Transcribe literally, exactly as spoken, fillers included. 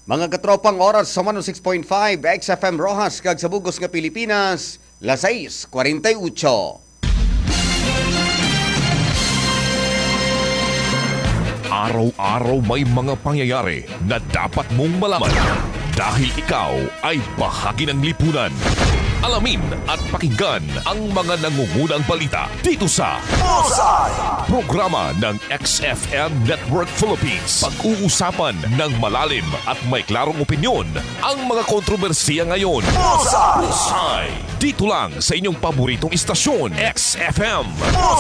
Mga katropang oras sa one oh six point five X F M Rojas kag sa bugos nga Pilipinas, las seis cuarenta y ocho. Araw-araw may mga pangyayari na dapat mong malaman dahil ikaw ay bahagi ng lipunan. Alamin at pakinggan ang mga nangungunang balita dito sa programa ng X F M Network Philippines. Pag-uusapan ng malalim at may klarong opinyon ang mga kontrobersiya ngayon. Pusay! Dito lang sa inyong paboritong istasyon, X F M.